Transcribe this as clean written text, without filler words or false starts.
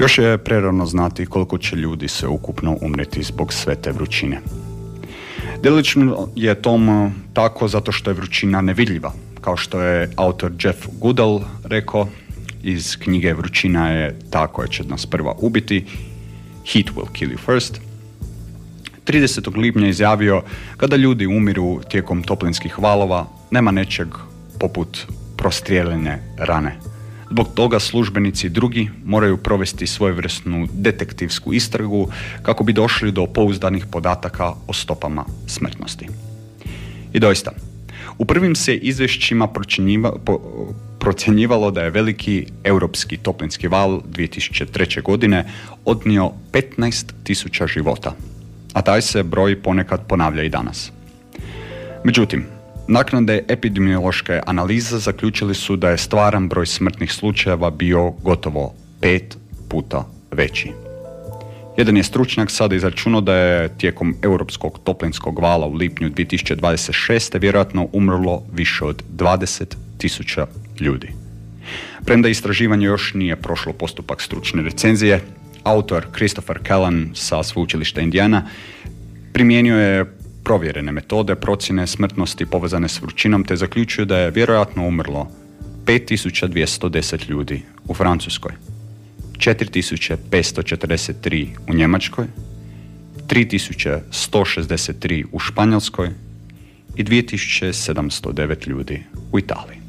Još je prerano znati koliko će ljudi se ukupno umreti zbog sve te vrućine. Djelično je tom tako zato što je vrućina nevidljiva. Kao što je autor Jeff Goodall rekao iz knjige Vrućina je ta koja će nas prva ubiti, Heat will kill you first. 30. lipnja izjavio: kada ljudi umiru tijekom toplinskih valova, nema nečeg poput prostrijeljene rane. Zbog toga službenici drugi moraju provesti svojevrsnu detektivsku istragu kako bi došli do pouzdanih podataka o stopama smrtnosti. I doista, u prvim se izvješćima procjenjivalo da je veliki europski toplinski val 2003. godine odnio 15.000 života, a taj se broj ponekad ponavlja i danas. Međutim, naknadne epidemiološke analize zaključili su da je stvaran broj smrtnih slučajeva bio gotovo 5 puta veći. Jedan je stručnjak sada izračunao da je tijekom europskog toplinskog vala u lipnju 2026. vjerojatno umrlo više od 20.000 ljudi. Premda istraživanje još nije prošlo postupak stručne recenzije, autor Christopher Callan sa sveučilišta Indiana primijenio je provjerene metode procjene smrtnosti povezane s vrućinom te zaključuje da je vjerojatno umrlo 5.210 ljudi u Francuskoj, 4.543 u Njemačkoj, 3.163 u Španjolskoj i 2.709 ljudi u Italiji.